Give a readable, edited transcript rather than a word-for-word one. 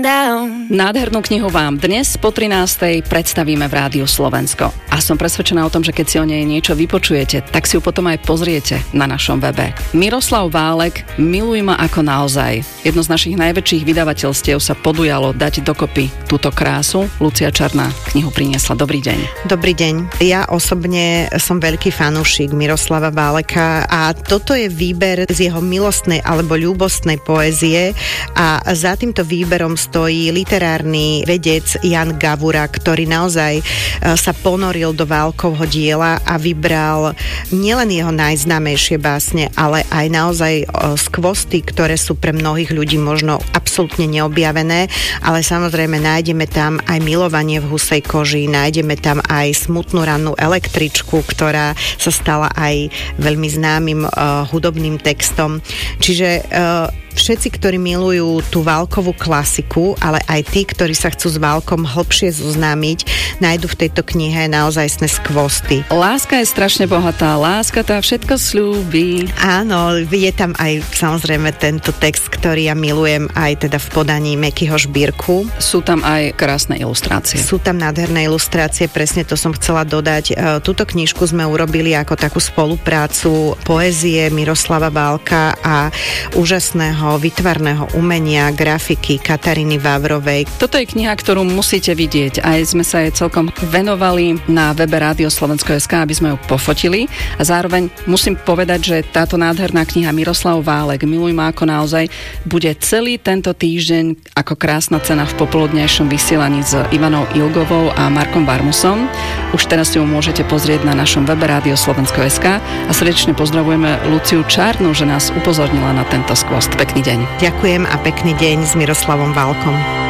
down. Nádhernú knihu vám dnes po 13:00 predstavíme v Rádiu Slovensko. A som presvedčená o tom, že keď si o nej niečo vypočujete, tak si ju potom aj pozriete na našom webe. Miroslav Válek, Miluj ma ako naozaj. Jedno z našich najväčších vydavateľstiev sa podujalo dať dokopy túto krásu. Lucia Čarná knihu priniesla. Dobrý deň. Dobrý deň. Ja osobne som veľký fanúšik Miroslava Váleka a toto je výber z jeho milostnej alebo ľúbostnej poézie a za týmto výberom stojí literárny vedec Jan Gavura, ktorý naozaj sa ponoril do Válkovho diela a vybral nielen jeho najznámejšie básne, ale aj naozaj skvosty, ktoré sú pre mnohých ľudí možno absolútne neobjavené, ale samozrejme nájdeme tam aj Milovanie v husej koži, nájdeme tam aj Smutnú rannú električku, ktorá sa stala aj veľmi známym hudobným textom. Čiže všetci, ktorí milujú tú Válkovú klasiku, ale aj tí, ktorí sa chcú s Válkom hlbšie zoznámiť, nájdu v tejto knihe naozajstné skvosty. Láska je strašne bohatá, láska tá všetko sľúbi. Áno, je tam aj samozrejme tento text, ktorý ja milujem aj teda v podaní Mekyho Žbírku. Sú tam aj krásne ilustrácie. Sú tam nádherné ilustrácie, presne to som chcela dodať. Túto knižku sme urobili ako takú spoluprácu poézie Miroslava Válka a úžasného výtvarného umenia, grafiky Kataríny Vávrovej. Toto je kniha, ktorú musíte vidieť. Aj sme sa jej celkom venovali na webe Rádio Slovensko.sk, aby sme ju pofotili. A zároveň musím povedať, že táto nádherná kniha Miroslav Válek, Miluj ma ako naozaj, bude celý tento týždeň ako krásna cena v popoludnejšom vysielaní s Ivanou Ilgovou a Markom Varmusom. Už teraz si ju môžete pozrieť na našom webe Rádio Slovensko.sk a srdečne pozdravujeme Luciu Čarnu, že nás upozornila na tento skvost. Pekný deň. Ďakujem a pekný deň s Miroslavom Válkom.